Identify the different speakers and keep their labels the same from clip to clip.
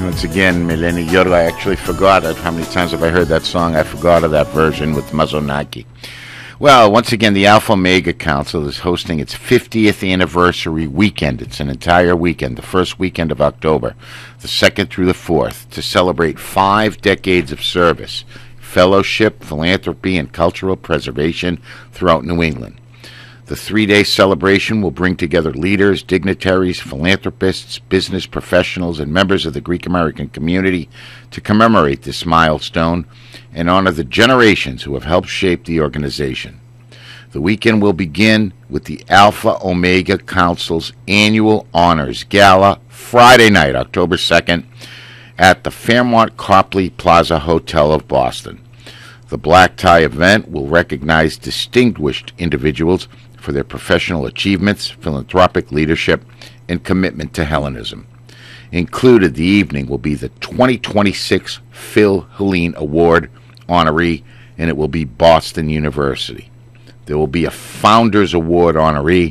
Speaker 1: Once again, Melanie Yorgo, I actually forgot how many times have I heard that song. I forgot of that version with Mazonaki. Well, once again, the Alpha Omega Council is hosting its 50th anniversary weekend. It's an entire weekend, the first weekend of October, the 2nd through the 4th, to celebrate 5 decades of service, fellowship, philanthropy, and cultural preservation throughout New England. The 3-day celebration will bring together leaders, dignitaries, philanthropists, business professionals, and members of the Greek American community to commemorate this milestone and honor the generations who have helped shape the organization. The weekend will begin with the Alpha Omega Council's annual honors gala Friday night, October 2nd, at the Fairmont Copley Plaza Hotel of Boston. The black tie event will recognize distinguished individuals for their professional achievements, philanthropic leadership, and commitment to Hellenism. Included the evening will be the 2026 Phil Helene Award honoree, and it will be Boston University. There will be a Founders Award honoree,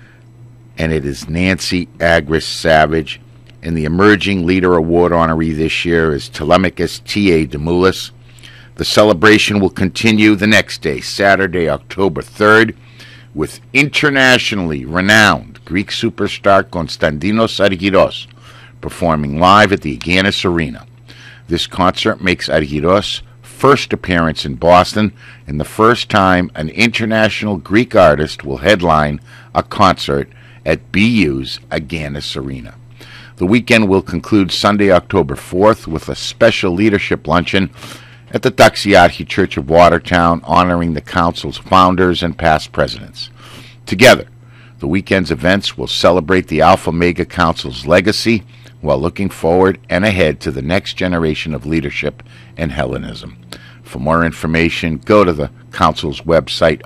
Speaker 1: and it is Nancy Agris Savage. And the Emerging Leader Award honoree this year is Telemachus T.A. Demoulas. The celebration will continue the next day, Saturday, October 3rd, with internationally renowned Greek superstar Konstantinos Argyros performing live at the Agganis Arena. This concert makes Argyros' first appearance in Boston and the first time an international Greek artist will headline a concert at BU's Agganis Arena. The weekend will conclude Sunday, October 4th, with a special leadership luncheon at the Taxiarchi Church of Watertown, honoring the Council's founders and past presidents. Together, the weekend's events will celebrate the Alpha Omega Council's legacy while looking forward and ahead to the next generation of leadership and Hellenism. For more information, go to the Council's website,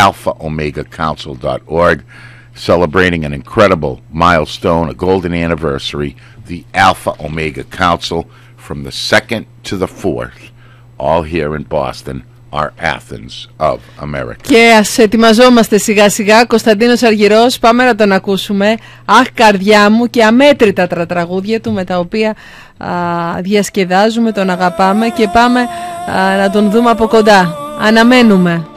Speaker 1: alphaomegacouncil.org, celebrating an incredible milestone, a golden anniversary, the Alpha Omega Council from the 2nd to the 4th, all here in Boston, our Athens of America.
Speaker 2: Και ας ετοιμαζόμαστε σιγά σιγά. Κωνσταντίνος Αργυρός, πάμε να τον ακούσουμε. Αχ, καρδιά μου, και αμέτρητα τα τραγούδια του με τα οποία διασκεδάζουμε, τον αγαπάμε και πάμε να τον δούμε από κοντά. Αναμένουμε.